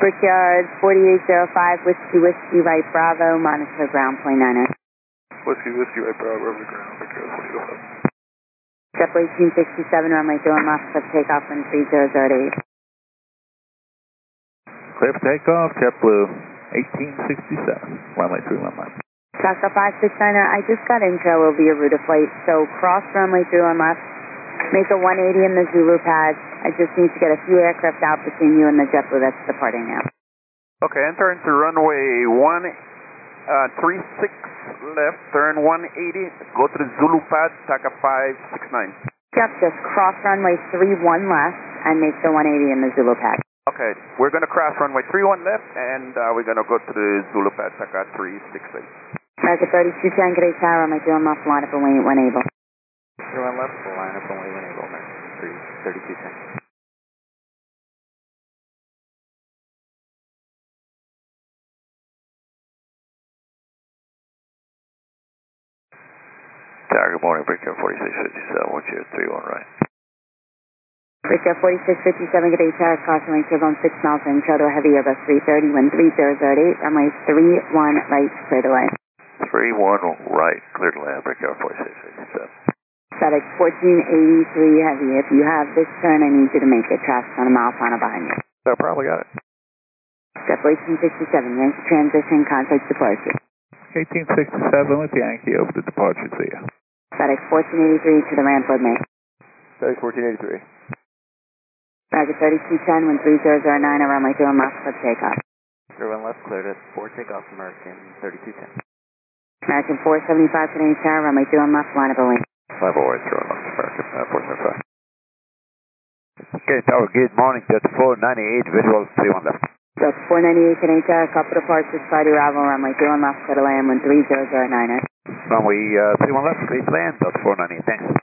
Brickyard 4805, Whiskey right Bravo, monitor ground point 90. Whiskey right Bravo, over the ground, Brickyard 4805. JetBlue 1867, runway 21 left, clip takeoff on 3008. Clear for takeoff, JetBlue 1867, runway 31 left. Taka 569er, I just got intro over your route of flight, so cross runway 31 left, make a 180 in the Zulu pad. I just need to get a few aircraft out between you and the JetBlue that's departing now. Okay, enter into runway 36 left, turn 180, go to the Zulu pad, Taka 569. Yep, just cross runway 31 left and make the 180 in the Zulu pad. Okay, we're going to cross runway 31 left and we're going to go to the Zulu pad, Taka 368. America 32 Tango Tower, runway 31 left, line up and wait when able. 31 left, line up and wait when able, America 32 Tango. Tower, good morning, Brickyard 4657, what's your 31 right? Brickyard 4657, good day, Tower, caution range on 6 miles in, Shadow Heavy Airbus 330, wind 3008, runway 31 right, clear to land. 31 right, clear to land, Brickyard 4667. FedEx 1483 Heavy, if you have this turn, I need you to make it. Traffic on a mile final behind you. I probably got it. JetBlue 1867, range transition, contact departure. 1867 with Yankee over the departure to you. FedEx 1483 to the ramp with me. FedEx 1483. America 3210, wind 3009, runway 31 left, clip takeoff. 31 left, cleared at 4 takeoff, American 3210. American 475, Canadian Tower, runway 31 left, line of a wing. Level right, 31 left, American 475. Okay, Tower, good morning, Jet 498, visual 31 left. Jet 498, Canadian Tower, couple departures, flight arrival, runway 31 left, clear to land, wind 3009. Runway 31 left, clear to land, Jet 498, thanks.